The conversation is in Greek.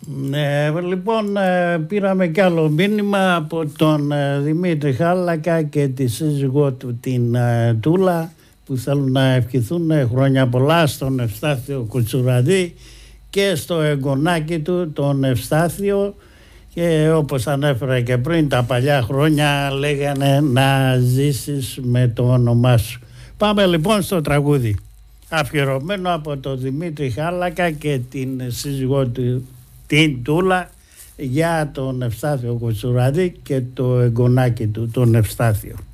Λοιπόν, πήραμε κι άλλο μήνυμα από τον Δημήτρη Χάλακα και τη σύζυγό του την Τούλα, που θέλουν να ευχηθούν χρόνια πολλά στον Ευστάθιο Κουτσουραδί και στο εγγονάκι του τον Ευστάθιο, και όπως ανέφερα και πριν, τα παλιά χρόνια λέγανε να ζήσεις με το όνομά σου. Πάμε λοιπόν στο τραγούδι, αφιερωμένο από τον Δημήτρη Χάλακα και την σύζυγό του την Τούλα, για τον Ευστάθιο Κουτσουραδί και το εγγονάκι του τον Ευστάθιο.